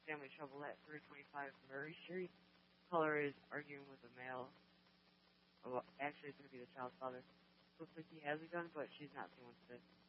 family trouble at 325 Murray Street. Caller is arguing with a male. Well, actually, it's going to be the child's father. Looks like he has a gun, but she's not the one to.